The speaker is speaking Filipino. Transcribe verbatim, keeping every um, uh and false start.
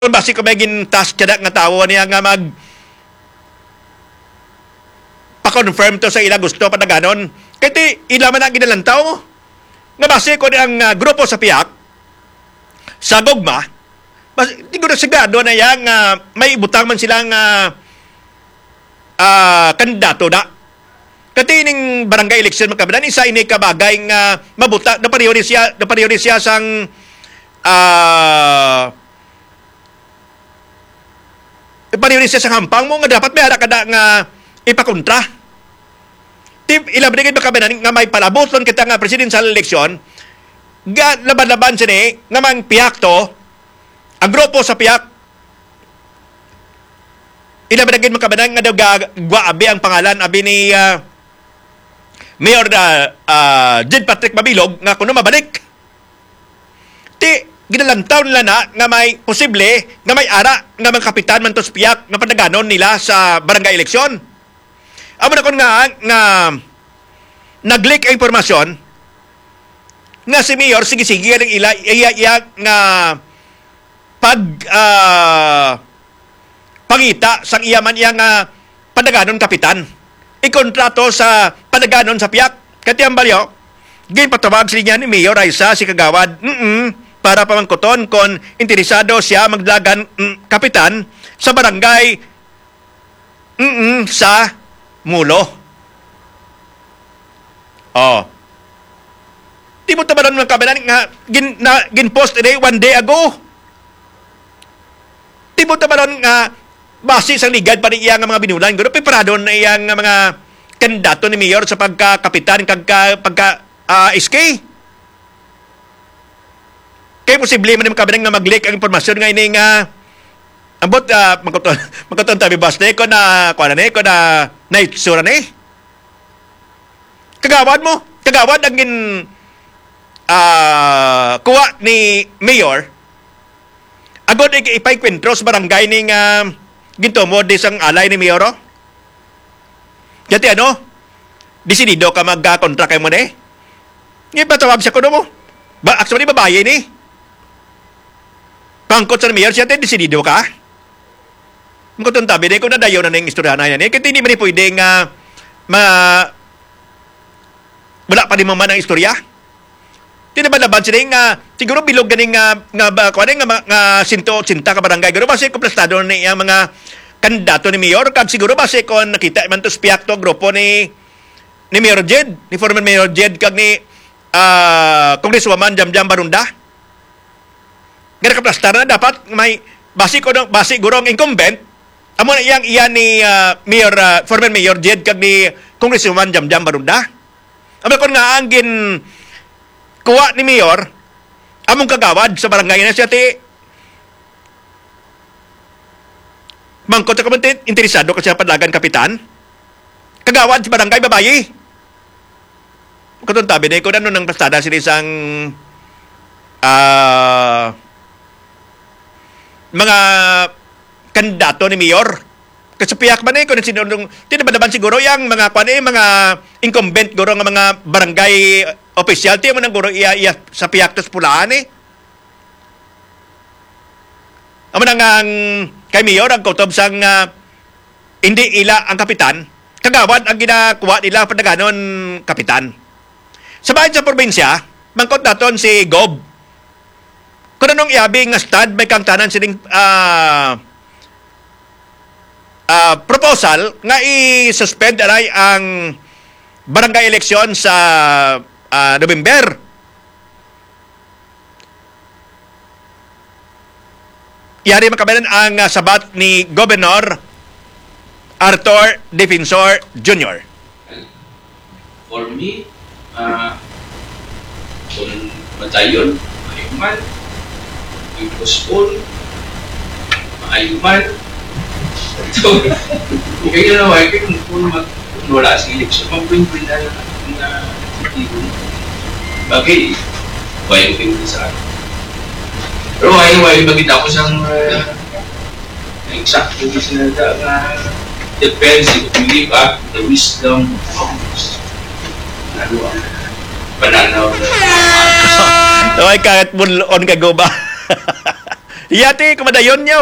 basi ko may gintask kada nga tawo niya nga mag pa-confirm to sa ila gusto pa na ganon. Kaya ti, ila man ang ginalantaw mo. Nga basi ko ang uh, grupo sa piyak, sa gugma, di ko na sigado na yang uh, may ibutang man silang uh, uh, kandidato na. Katining barangay election magkabilan, isa ini kabagay nga mabuta, napariyo ni siya, napariyo ni siya sang uh, napariyo ni siya sang hampang mo nga dapat may ara kada nga ipakontra. Tip, ilabigay magkabilan nga may palaboton kita nga presidential election, ga laban-laban sini nga mang piyak to, ang grupo sa piyak, ilabigay magkabilan nga daw gwa abi ang pangalan, abi ni uh, Mayor uh, uh, Jed Patrick Mabilog nga kuno mabalik. Ti ginalantaw nila na nga may posible nga may ara nga mga kapitan man to sa piyak nga padaganon nila sa barangay eleksyon. Amo na kon nga nga nag-leak ang impormasyon nga si Mayor sige-sige ang ila iya, iya nga pag uh, pangita sang iya man iya nga padaganon kapitan. Ikontrato sa padaganon sa piyak. Kati ang balyo, ginpatawag sila ni Mayor Raisa si Kagawad mm para pamangkoton kung interesado siya magdagan mm, kapitan sa barangay mm sa Mulo. Oh. Di mo tabaran ng kabilan nga gin, na, gin-post today one day ago. Di mo tabaran nga base sa ligad pa rin iyang mga binulan. Pero preparado na iyang mga kandidato ni Mayor sa pagka-kapitan, pagka, pagka uh, S K. Kaya posible man yung kabilang nga mag-leak ang informasyon nga ini nga ambot, uh, magkuton, magkuton tabi bas na ko na, kuha na ko na naitsura na eh. Kagawad mo, kagawad ang gin uh, kuha ni Mayor agod ipay-kwentro sa barangay ni nga uh, ginto mo di sang alay ni Mayor. Kati ano, disidido ka magka-kontra kay mo na eh. Ngayon patawag siya ko mo. Ba, actually, babae ni. Pangkot sa Mayor siya, disidido ka. Magkutong tabi na, kung nadayo na na yung istorya na yan eh. Kaya hindi mo pwede nga ma... wala pa rin mo man ang istorya. Tinabalaban sila nga, siguro bilog ganing nga, nga ba, kung nga, nga sinto, sinta ka barangay, gano'n ba siya komplastado na yung mga kandidato ni Mayor, kag siguro ba siya kung nakita man to spiyak to, grupo ni ni Mayor Jed, ni former Mayor Jed, kag ni uh, Congresswoman Jamjam Barunda. Nga nakaplastar na dapat may basi ko basi gurong incumbent, amo na iyang iyan ni uh, Mayor, uh, former Mayor Jed, kag ni Congresswoman Jamjam Barunda. Amo kon nga ang gin kuha ni Mayor, among kagawad sa barangay na siya ti mangkot sa kamantin, interesado kasi padlagan kapitan, kagawad sa barangay babayi. Katong tabi na ko na nung pastada sila isang uh, mga kandidato ni Mayor. Kasi piyak man eh, kung sinunong, tinabadaban siguro yung mga, kung ano eh, mga incumbent guro ng mga barangay official, tiyo mo nang guro iya, iya sa piyak tos pulaan eh. Amo nang ang kay Mayor, ang kutob sang uh, hindi ila ang kapitan, kagawad ang ginakuha nila padaganon kapitan. Sa bayan sa probinsya, mangkot naton si Gob. Kung anong iabi nga stad, may kangtanan siling uh, uh, proposal nga i-suspend aray ang barangay eleksyon sa uh, November. Yari makabalan ang uh, sabat ni Governor Arthur Defensor Junior For me, uh, kung matayon, maayuman, i-postpone, maayuman. So, kaya na wala kayo kung wala sa eleksyon, mag-win-win na lang na titibo. Bagay, wala kayo sa akin. Pero ay ay magita ko sang uh, exact yung sinada nga depends if you live up the wisdom of ano ang pananaw na so ay kahit mulon ka go ba Yati, kumadayon niyo.